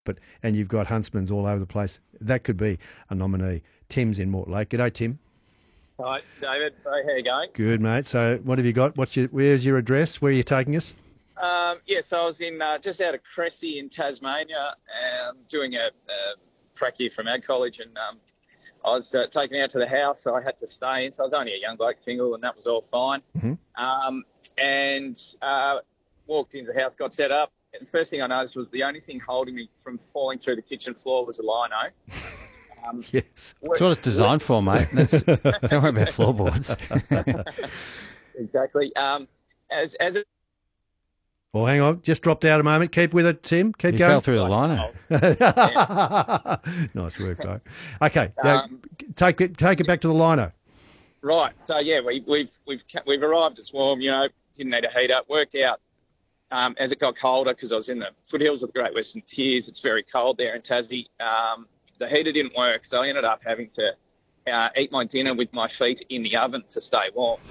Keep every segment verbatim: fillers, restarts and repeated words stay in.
but and you've got huntsmen's all over the place. That could be a nominee. Tim's in Mortlake. G'day, Tim. Hi, David. Hey, how you going? Good, mate. So what have you got? What's your, where's your address? Where are you taking us? Um, yeah, so I was in uh, just out of Cressy in Tasmania, um, doing a, a prac year from Ag College, and um, I was uh, taken out to the house, so I had to stay in. So I was only a young bloke single, and that was all fine. Mm-hmm. Um, and uh, walked into the house, got set up, and the first thing I noticed was the only thing holding me from falling through the kitchen floor was a lino. Um, yes. That's what it's designed for, mate. That's, don't worry about floorboards. exactly. Um, as as it Well, hang on. Just dropped out a moment. Keep with it, Tim. Keep you going. fell through the lino. Nice work, bro. Okay, now, Um, take it take it back to the lino. Right. So yeah, we, we've we've we've arrived. It's warm. You know, didn't need a heat up. Worked out um, as it got colder because I was in the foothills of the Great Western Tiers. It's very cold there in Tassie. Um, the heater didn't work, so I ended up having to uh, eat my dinner with my feet in the oven to stay warm.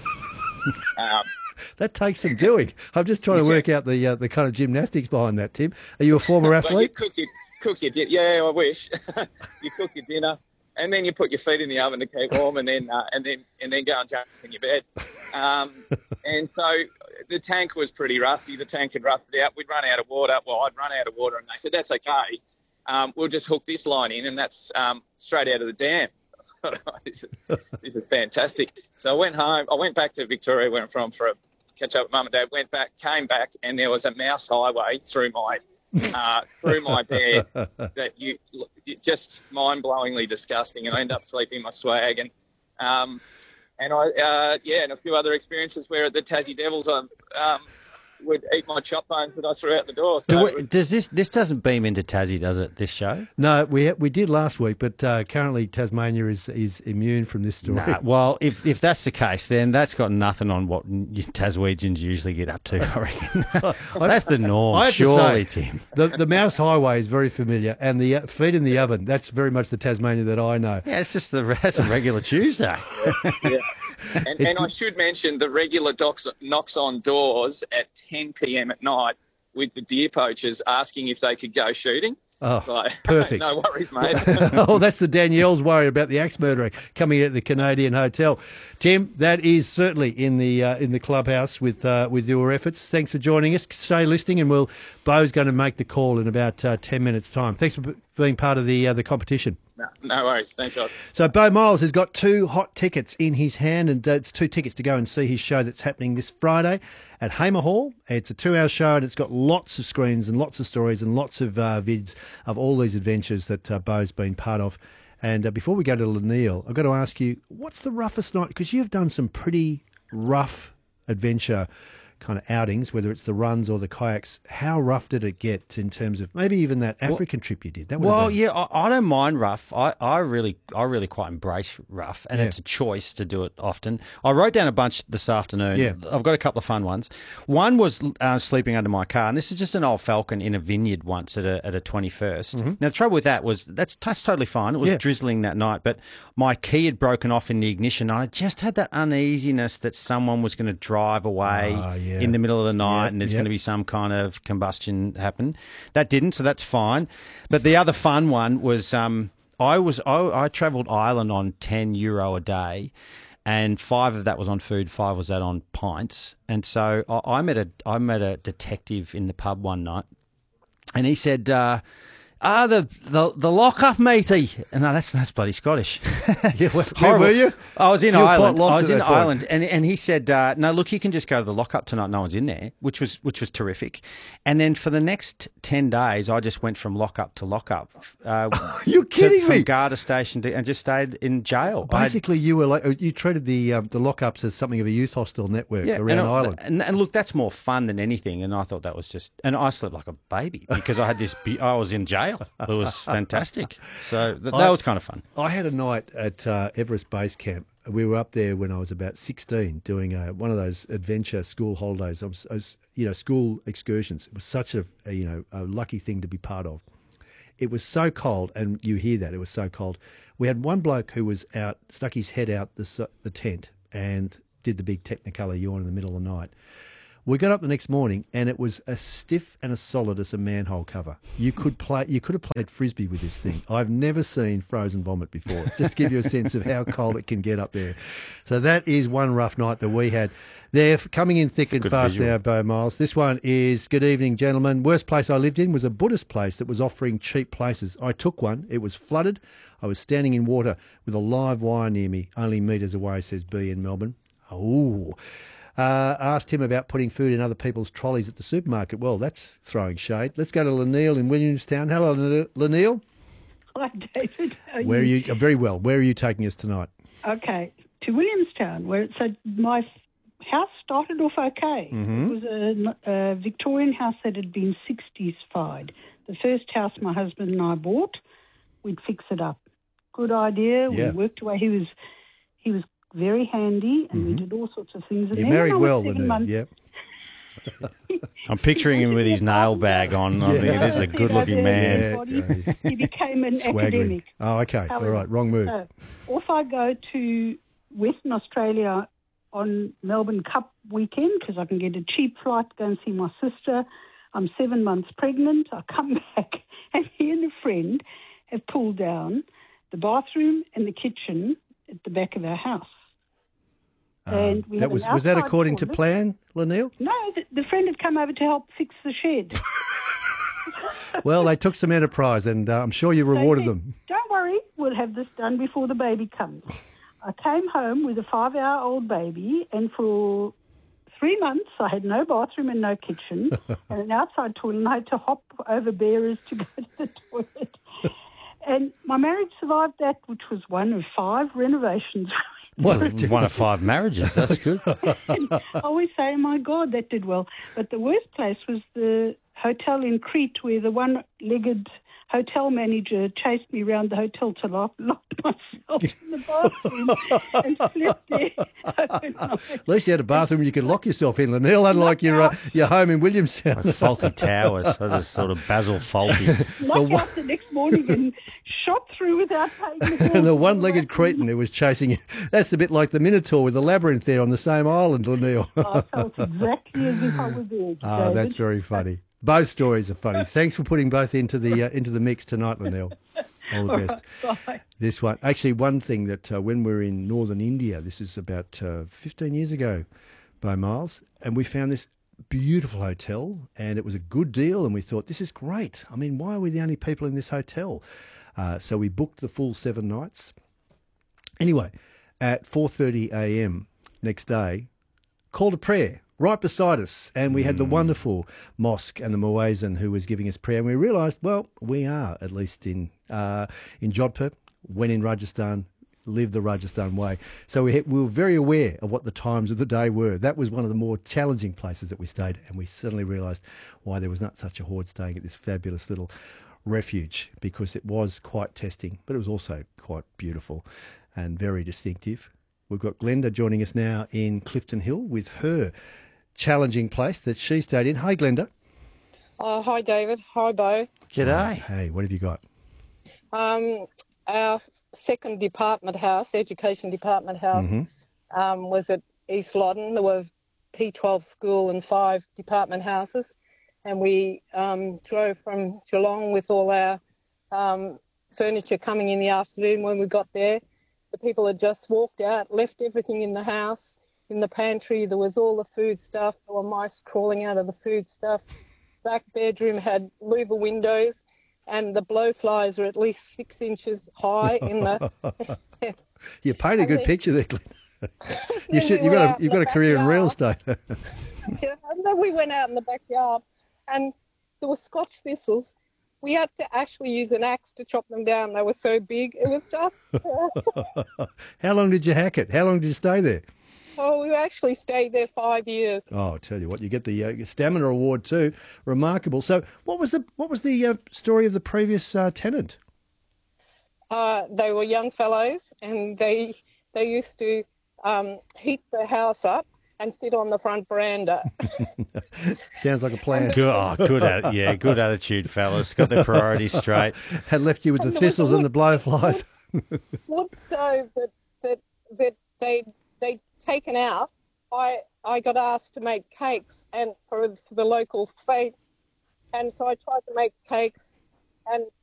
um, That takes some doing. I'm just trying to work out the uh, the kind of gymnastics behind that, Tim. Are you a former Well, you athlete? cook your, cook your dinner. Yeah, I wish. You cook your dinner, and then you put your feet in the oven to keep warm, and then uh, and then and then go and jump in your bed. Um, and so the tank was pretty rusty. The tank had rusted out. We'd run out of water. Well, I'd run out of water, and they said that's okay. Um, we'll just hook this line in, and that's um, straight out of the dam. this, is, this is fantastic. So I went home. I went back to Victoria, where I'm from, for a catch up with mum and dad. Went back, came back, and there was a mouse highway through my uh, through my bed that you it just mind blowingly disgusting. And I ended up sleeping in my swag, and um, and I uh, yeah, and a few other experiences where the Tassie Devils um, um would eat my chop bones that I threw out the door. So Do it we, was- does this this doesn't beam into Tassie, does it? This show? No, we we did last week, but uh, currently Tasmania is is immune from this story. Nah, well, if if that's the case, then that's got nothing on what Taswegians usually get up to. I reckon that's the norm. I have to Surely, say, Tim. the the mouse highway is very familiar, and the uh, feet in the oven, that's very much the Tasmania that I know. Yeah, it's just the that's a regular Tuesday. yeah. And, and I should mention the regular docs, knocks on doors at ten p.m. at night with the deer poachers asking if they could go shooting. Oh, So, perfect. no worries, mate. Oh, that's the Danielle's worry about the axe murderer coming at the Canadian Hotel. Tim, that is certainly in the uh, in the clubhouse with uh, with your efforts. Thanks for joining us. Stay listening, and we'll Bo's going to make the call in about uh, ten minutes' time. Thanks for being part of the uh, the competition. no, no worries. Thanks, guys. So Bo Miles has got two hot tickets in his hand, and it's two tickets to go and see his show that's happening this Friday at Hamer Hall. It's a two-hour show, and it's got lots of screens and lots of stories and lots of uh, vids of all these adventures that uh, Bo's been part of. And uh, before we go to Lanil, I've got to ask you, what's the roughest night? Because you've done some pretty rough adventure kind of outings, whether it's the runs or the kayaks. How rough did it get in terms of maybe even that African trip you did? That would have Well, been- yeah, I, I don't mind rough. I, I really, I really quite embrace rough, and Yeah. it's a choice to do it often. I wrote down a bunch this afternoon. Yeah. I've got a couple of fun ones. One was uh, sleeping under my car, and this is just an old Falcon in a vineyard once at a at a twenty-first. Now the trouble with that was that's that's totally fine. It was Mm-hmm. Yeah. drizzling that night, but my key had broken off in the ignition. I just had that uneasiness that someone was going to drive away Ah, yeah. in the middle of the night, Yep, and there's yep. going to be some kind of combustion happen. That didn't, so that's fine. But the other fun one was um, I was I, I travelled Ireland on ten euro a day, and five of that was on food, five was that on pints. And so I, I met a I met a detective in the pub one night, and he said. Uh, Ah, the, the the lock-up, matey. No, that's that's bloody Scottish. Yeah, where, where Horrible. were you? I was in You were quite Ireland. lost I was at in that point. Ireland, and and he said, uh, "No, look, you can just go to the lockup tonight. No one's in there," which was which was terrific. And then for the next ten days, I just went from lockup to lockup. Uh, You're to- kidding from me. Garda station to, and just stayed in jail. I had- Basically, you were like you treated the um, the lockups as something of a youth hostel network around and, Ireland. And, and look, that's more fun than anything. And I thought that was just, and I slept like a baby because I had this. be- I was in jail. It was fantastic. So th- that I- was kind of fun. I had a night at uh, Everest Base Camp. We were up there when I was about sixteen, doing a, one of those adventure school holidays. I was, I was, you know, school excursions. It was such a, a you know a lucky thing to be part of. It was so cold, and you hear that it was so cold. We had one bloke who was out, stuck his head out the s- the tent, and did the big Technicolor yawn in the middle of the night. We got up the next morning and it was as stiff and as solid as a manhole cover. You could play. You could have played frisbee with this thing. I've never seen frozen vomit before. Just to give you a sense of how cold it can get up there. So that is one rough night that we had. They're coming in thick and fast visual. now, Bo Miles. This one is, good evening, gentlemen. Worst place I lived in was a Buddhist place that was offering cheap places. I took one. It was flooded. I was standing in water with a live wire near me, only metres away, says B in Melbourne. Oh. Uh, asked him about putting food in other people's trolleys at the supermarket. Well, that's throwing shade. Let's go to Lanil in Williamstown. Hello, Lanil. Hi, David. How are Where are you? you? uh, Very well. Where are you taking us tonight? Okay, to Williamstown, where so my house started off okay. Mm-hmm. It was a, a Victorian house that had been sixties-fied. The first house my husband and I bought, we'd fix it up. Good idea. Yeah. We worked away. He was he was very handy, and we did all sorts of things. And You then married when I was well, seven Lanil. months- Yep. I'm picturing him with his nail bag on. I'm Yeah. thinking, this is a good-looking man. Yeah. He became an Swaggering. academic. Oh, okay. All However, right. Wrong move. So, off I go to Western Australia on Melbourne Cup weekend because I can get a cheap flight to go and see my sister. I'm seven months pregnant. I come back and he and a friend have pulled down the bathroom and the kitchen at the back of our house. And we that have an was was that outside according to toilet. plan, Lanil? No, the, the friend had come over to help fix the shed. Well, they took some enterprise, and uh, I'm sure you rewarded So, them. Don't worry, we'll have this done before the baby comes. I came home with a five-hour-old baby, and for three months I had no bathroom and no kitchen, and an outside toilet, and I had to hop over bearers to go to the toilet. And my marriage survived that, which was one of five renovations. One of five marriages. That's good. I always say, my God, that did well. But the worst place was the hotel in Crete where the one-legged hotel manager chased me around the hotel till I locked myself in the bathroom and slept there overnight. At least you had a bathroom you could lock yourself in, Lanil, unlike your uh, your home in Williamstown. Like faulty towers. Those are sort of Basil faulty. Knocked out the next morning and shot through without paying the bill. And the one-legged Cretan who was chasing you. That's a bit like the Minotaur with the labyrinth there on the same island, Lanil. I felt exactly as if I was there. Ah, David. that's very funny. Both stories are funny. Thanks for putting both into the uh, into the mix tonight, Lanil. All the All best. right, bye. This one, actually, one thing that uh, when we were in northern India, this is about uh, fifteen years ago, by Miles, and we found this beautiful hotel, and it was a good deal, and we thought, this is great. I mean, why are we the only people in this hotel? Uh, so we booked the full seven nights. Anyway, at four thirty a.m. next day, called a prayer right beside us, and we had the wonderful mosque and the muezzin who was giving us prayer, and we realised, well, we are, at least in uh, in Jodhpur, when in Rajasthan, live the Rajasthan way. So we, we were very aware of what the times of the day were. That was one of the more challenging places that we stayed, and we suddenly realised why there was not such a horde staying at this fabulous little refuge, because it was quite testing, but it was also quite beautiful and very distinctive. We've got Glenda joining us now in Clifton Hill with her challenging place that she stayed in. Hi, Glenda. Oh, hi, David. Hi, Bo. G'day. Hey, what have you got? Um, our second department house, education department house, Mm-hmm. um, was at East Loddon. There was P twelve school and five department houses. And we um, drove from Geelong with all our um, furniture coming in the afternoon. When we got there, the people had just walked out, left everything in the house. In the pantry, there was all the food stuff. There were mice crawling out of the food stuff. Back bedroom had louver windows, and the blowflies were at least six inches high in the. You paint a And good then- picture there, Glenda. You Then should. we You've were got out a, you've in got a the career in real backyard. estate. And then we went out in the backyard, and there were Scotch thistles. We had to actually use an axe to chop them down. They were so big. It was just. How long did you hack it? How long did you stay there? Oh, we actually stayed there five years. Oh, I'll tell you what, you get the uh, stamina award too. Remarkable. So, what was the what was the uh, story of the previous uh, tenant? Uh, they were young fellows, and they they used to um, heat the house up and sit on the front veranda. Sounds like a plan. Good, oh, good, at, yeah, good attitude, fellas. Got their priorities straight. Had left you with the And there was thistles a and the blowflies. Wood stove that that that they they taken out I I got asked to make cakes and for, for the local fete, and so I tried to make cakes, and